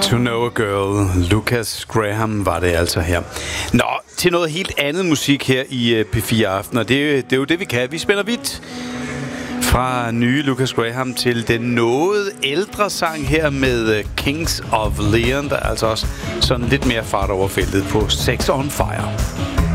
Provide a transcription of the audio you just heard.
To Know a Girl, Lucas Graham var det altså her. Nå, til noget helt andet musik her i P4 Aften, og det er jo det, vi kan. Vi spænder vidt fra nye Lucas Graham til den noget ældre sang her med Kings of Leon, der er altså også sådan lidt mere fart over feltet på Sex on Fire.